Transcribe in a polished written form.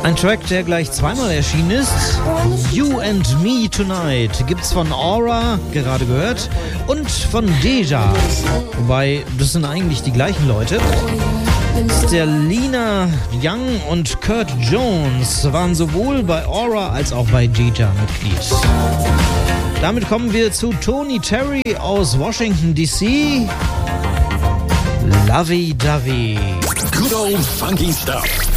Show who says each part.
Speaker 1: Ein Track, der gleich zweimal erschienen ist. You and Me Tonight gibt's von Aura, gerade gehört, und von Deja. Wobei, das sind eigentlich die gleichen Leute. Sterlina Young und Kurt Jones waren sowohl bei Aura als auch bei Deja Mitglied. Damit kommen wir zu Tony Terry aus Washington DC. Lovey Dovey.
Speaker 2: Good old funky stuff.